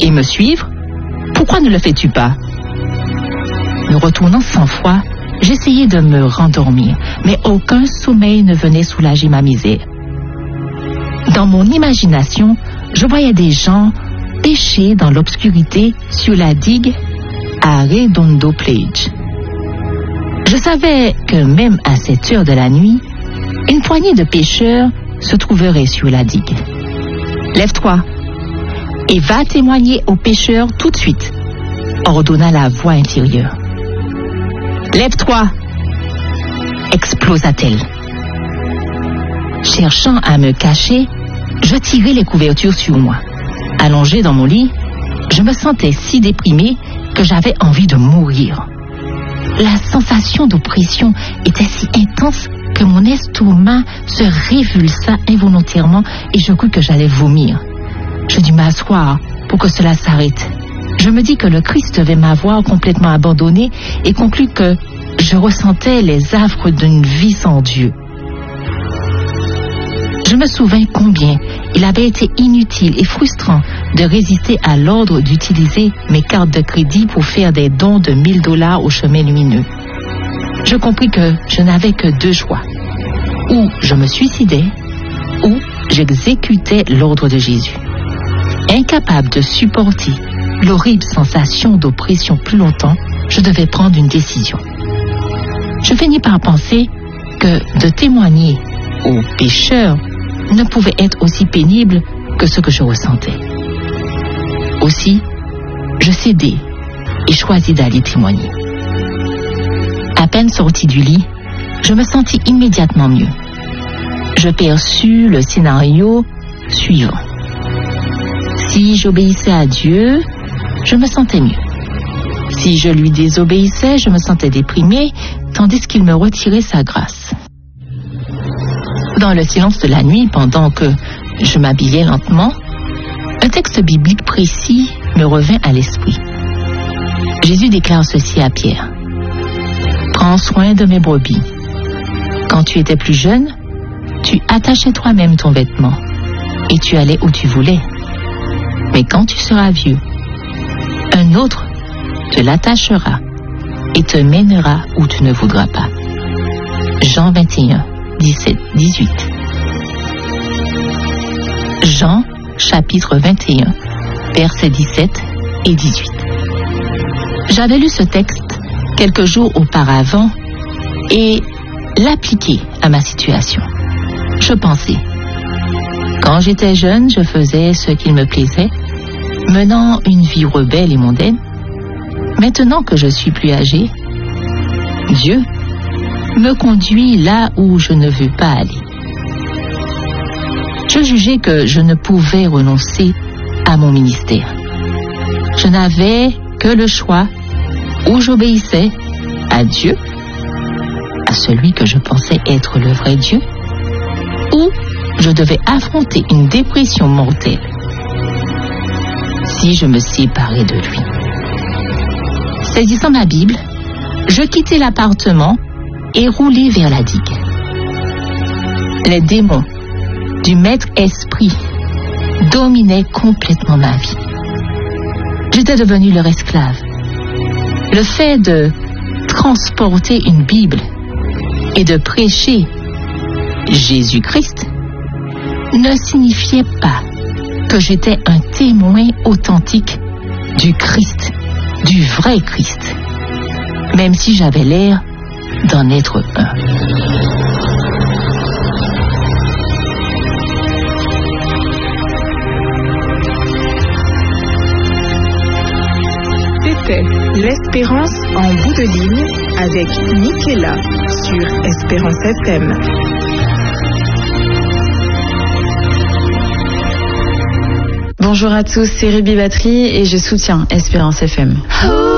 et me suivre? Pourquoi ne le fais-tu pas? Me retournant sans foi, j'essayais de me rendormir, mais aucun sommeil ne venait soulager ma misère. Dans mon imagination, je voyais des gens pêcher dans l'obscurité sur la digue à Redondo Plage. Je savais que même à cette heure de la nuit, une poignée de pêcheurs se trouverait sur la digue. Lève-toi et va témoigner aux pêcheurs tout de suite, ordonna la voix intérieure. Lève-toi, explosa-t-elle. Cherchant à me cacher, je tirai les couvertures sur moi. Allongé dans mon lit, je me sentais si déprimé que j'avais envie de mourir. La sensation d'oppression était si intense que mon estomac se révulsa involontairement et je crus que j'allais vomir. Je dus m'asseoir pour que cela s'arrête. Je me dis que le Christ devait m'avoir complètement abandonné et conclus que je ressentais les affres d'une vie sans Dieu. Je me souvins combien il avait été inutile et frustrant de résister à l'ordre d'utiliser mes cartes de crédit pour faire des dons de $1000 au chemin lumineux. Je compris que je n'avais que deux choix. Ou je me suicidais, ou j'exécutais l'ordre de Jésus. Incapable de supporter l'horrible sensation d'oppression plus longtemps, je devais prendre une décision. Je finis par penser que de témoigner aux pécheurs ne pouvait être aussi pénible que ce que je ressentais. Aussi, je cédai et choisis d'aller témoigner. À peine sorti du lit, je me sentis immédiatement mieux. Je perçus le scénario suivant. Si j'obéissais à Dieu, je me sentais mieux. Si je lui désobéissais, je me sentais déprimé, tandis qu'il me retirait sa grâce. Dans le silence de la nuit, pendant que je m'habillais lentement, un texte biblique précis me revint à l'esprit. Jésus déclare ceci à Pierre. « Prends soin de mes brebis. Quand tu étais plus jeune, tu attachais toi-même ton vêtement et tu allais où tu voulais. Mais quand tu seras vieux, un autre te l'attachera et te mènera où tu ne voudras pas. » Jean 21, 17, 18. Jean, chapitre 21, versets 17 et 18. J'avais lu ce texte quelques jours auparavant et l'appliqué à ma situation. Je pensais, quand j'étais jeune, je faisais ce qu'il me plaisait, menant une vie rebelle et mondaine. Maintenant que je suis plus âgé, Dieu me conduit là où je ne veux pas aller. Je jugeais que je ne pouvais renoncer à mon ministère. Je n'avais que le choix où j'obéissais à Dieu, à celui que je pensais être le vrai Dieu, ou je devais affronter une dépression mortelle si je me séparais de lui. Saisissant ma Bible, je quittai l'appartement et roulai vers la digue. Les démons du maître esprit dominaient complètement ma vie. J'étais devenu leur esclave. Le fait de transporter une Bible et de prêcher Jésus-Christ ne signifiait pas que j'étais un témoin authentique du Christ, du vrai Christ, même si j'avais l'air d'en être un. C'était l'Espérance en bout de ligne avec Michaela sur Espérance FM. Bonjour à tous, c'est Ruby Battery et je soutiens Espérance FM.